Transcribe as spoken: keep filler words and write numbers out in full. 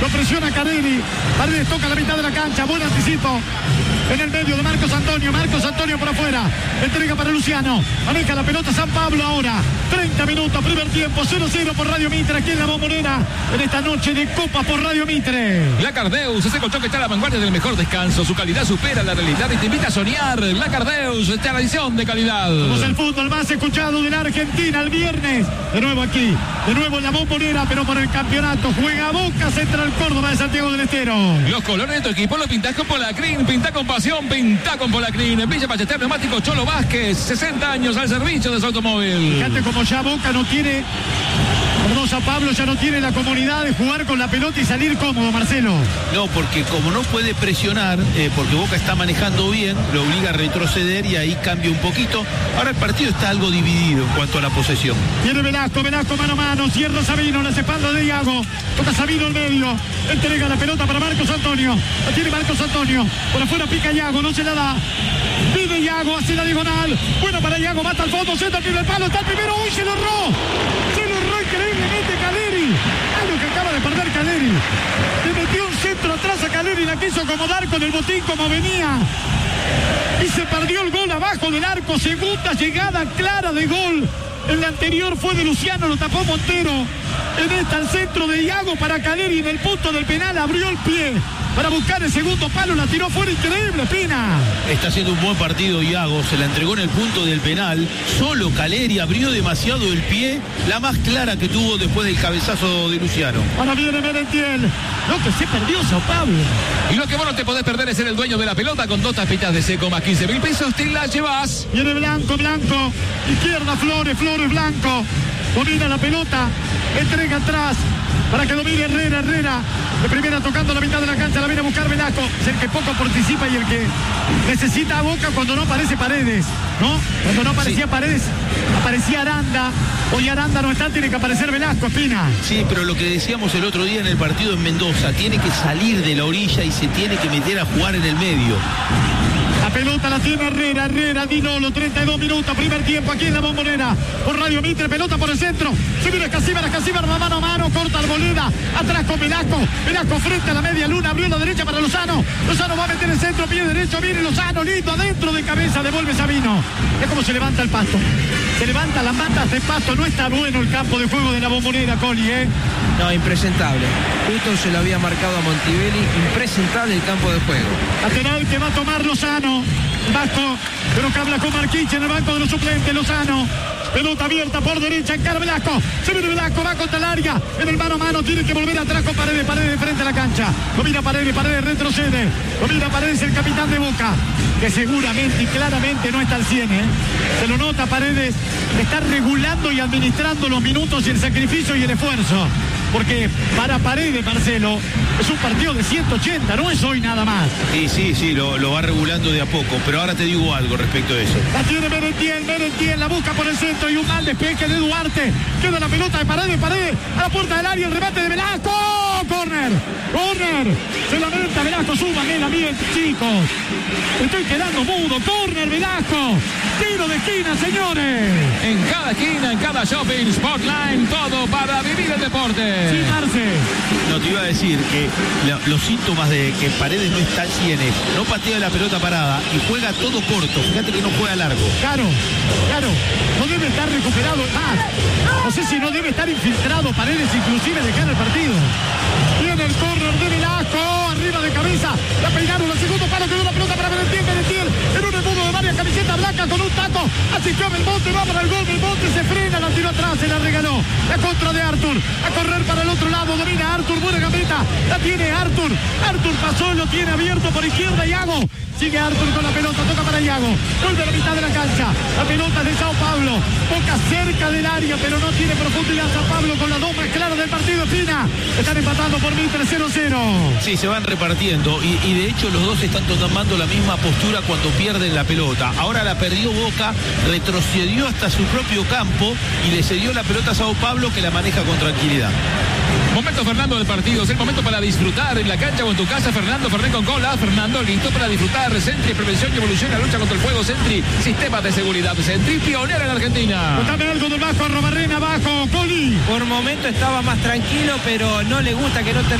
presiona Caleri. Paredes toca la mitad de la cancha. Buen anticipo. En el medio de Marcos Antonio. Marcos Antonio por afuera. Entrega para Luciano. Maneja la pelota San Pablo ahora. treinta minutos, primer tiempo. cero cero por Radio Mitre. Aquí en la Bombonera. En esta noche de Copa por Radio Mitre. La Cardeus, ese colchón que está a la vanguardia del mejor descanso. Su calidad supera la realidad y te invita a soñar. La Cardeus, tradición de calidad. Somos el fútbol más escuchado de la Argentina el viernes. De nuevo aquí. De nuevo en la Bombonera, pero por el campeonato. Juega Boca Central Córdoba de Santiago del Estero. Los colores de tu equipo los pintás con Polacrin. Pintá con pasión, pintá con Polacrin. En Villa Ballester, neumático Cholo Vázquez. sesenta años al servicio de su automóvil. Fíjate como ya Boca no tiene... Perdón, San Pablo ya no tiene la comodidad de jugar con la pelota y salir cómodo, Marcelo. No, porque como no puede presionar, eh, porque Boca está manejando bien, lo obliga a retroceder y ahí cambia un poquito. Ahora el partido está algo dividido en cuanto a la posesión. Viene Velasco, Velasco mano a mano, cierra Sabino, las espaldas de Iago. Toca Sabino en medio, entrega la pelota para Marcos Antonio. La tiene Marcos Antonio, por afuera pica Iago, no se la da. Pide Iago, hace la diagonal. Bueno para Iago, mata al fondo, centra el primer palo, está el primero, uy, se lo erró. Se lo erró increíblemente Caleri. Algo que acaba de perder Caleri. Le metió un centro atrás a Caleri, la quiso acomodar con el botín como venía. Y se perdió el gol abajo del arco. Segunda llegada clara de gol. En la anterior fue de Luciano, lo tapó Montero. En esta el centro de Iago para Caleri. En el punto del penal abrió el pie para buscar el segundo palo, la tiró fuera, increíble, Pina. Está haciendo un buen partido Iago, se la entregó en el punto del penal. Solo Caleri abrió demasiado el pie, la más clara que tuvo después del cabezazo de Luciano. Ahora viene Merentiel. Lo que se perdió Sao Pablo. Y lo que vos no te podés perder es ser el dueño de la pelota con dos tapitas de seco más quince mil pesos, te la llevas. Viene Blanco, Blanco. Izquierda Flores, Flores, Blanco. Domina la pelota, entrega atrás para que domine Herrera, Herrera. De primera tocando la mitad de la cancha, la viene a buscar Velasco. Es el que poco participa y el que necesita a Boca cuando no aparece Paredes, ¿no? Cuando no aparecía sí. Paredes, aparecía Aranda. Hoy Aranda no está, tiene que aparecer Velasco, Espina. Sí, pero lo que decíamos el otro día en el partido en Mendoza, tiene que salir de la orilla y se tiene que meter a jugar en el medio. La pelota la tiene Herrera, Herrera, Dinolo, treinta y dos minutos, primer tiempo aquí en la Bombonera. Por Radio Mitre, pelota por el centro. Se viene Casíbar, Casíbar, mano a mano, corta Arboleda. Atrás con Velasco. Velasco frente a la media luna, abrió la derecha para Lozano. Lozano va a meter el centro, pie derecho, viene Lozano, lindo, adentro de cabeza, devuelve Sabino. Es como se levanta el pasto. Se levanta las matas de pasto. No está bueno el campo de juego de la Bombonera, Coli, ¿eh? No, impresentable. Justo se lo había marcado a Montivelli. Impresentable el campo de juego. Lateral que va a tomar Lozano. Vasco, pero que habla con Marquich en el banco de los suplentes. Lozano. Pelota abierta por derecha, encara Velasco. Se viene Velasco, va contra el área. En el mano a mano tiene que volver atrás con Paredes. Paredes de frente a la cancha. Lo mira Paredes, Paredes retrocede. Lo mira Paredes, el capitán de Boca. Que seguramente y claramente no está al cien, ¿eh? Se lo nota Paredes. Está regulando y administrando los minutos y el sacrificio y el esfuerzo. Porque para Paredes, Marcelo, es un partido de ciento ochenta, no es hoy nada más. Sí, sí, sí, lo, lo va regulando de a poco. Pero ahora te digo algo respecto a eso. La tiene Merentiel, Merentiel, la busca por el centro y un mal despeje de Duarte. Queda la pelota de Paredes, Paredes, a la puerta del área, el remate de Velasco. ¡Corner! ¡Corner! Se lamenta Velasco, súbame la miel, chicos. Estoy quedando mudo. ¡Corner, Velasco! Tiro de esquina, señores. En cada esquina, en cada shopping, Sportline, todo para vivir el deporte. Sí, Marce. No, te iba a decir que la, los síntomas de que Paredes no está al cien es, no patea la pelota parada y juega todo corto. Fíjate que no juega largo. Claro, claro. No debe estar recuperado más. No sé si no debe estar infiltrado Paredes, inclusive dejar el partido. Viene el córner de Velasco, arriba de cabeza. La peinaron, el segundo palo, quedó la pelota para Merentiel, Merentiel. En un embudo de varias camisetas blancas con un taco. Asistió Belmonte, va para el gol. Belmonte se frena, la tiró atrás, se la regaló. La contra de Artur. A correr para el otro lado, domina Artur, buena gambeta. La tiene Artur. Artur pasó, lo tiene abierto por izquierda, Iago. Sigue Artur con la pelota, toca para Iago. Vuelve a la mitad de la cancha. La pelota de Sao Paulo. Boca cerca del área, pero no tiene profundidad Sao Paulo con las dos más claras del partido. Espina. Están empatando por Mitre cero cero. Sí, se van repartiendo y, y de hecho los dos están tomando la misma postura cuando pierden la pelota. Ahora la perdió Boca, retrocedió hasta su propio campo y le cedió la pelota a Sao Paulo, que la maneja con tranquilidad. Momento, Fernando, del partido. Es el momento para disfrutar en la cancha o en tu casa. Fernando Fernández con cola. Fernando, listo para disfrutar. Sentry, prevención y evolución, la lucha contra el fuego. Sentry, sistema de seguridad. Sentry, pionera en la Argentina. Contame algo del Vasco, Robarrena, abajo, Coli. Por momento estaba más tranquilo, pero no le gusta que no termine.